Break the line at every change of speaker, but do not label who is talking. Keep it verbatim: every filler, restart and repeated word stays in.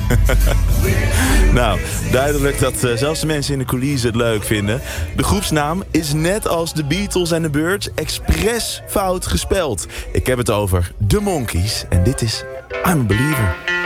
Nou, duidelijk dat uh, zelfs de mensen in de coulissen het leuk vinden. De groepsnaam is net als de Beatles en de Birds expres fout gespeld. Ik heb het over The Monkees en dit is I'm a Believer.